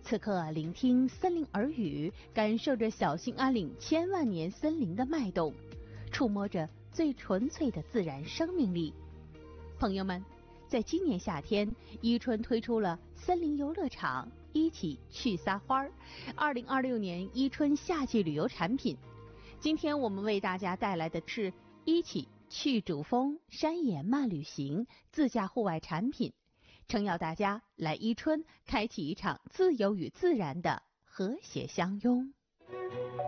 此刻聆听森林耳语，感受着小兴安岭千万年森林的脉动，触摸着最纯粹的自然生命力。朋友们，在今年夏天，伊春推出了森林游乐场，一起去撒欢儿2026年伊春夏季旅游产品。今天我们为大家带来的是一起去主峰山野慢旅行自驾户外产品，诚邀大家来伊春开启一场自由与自然的和谐相拥。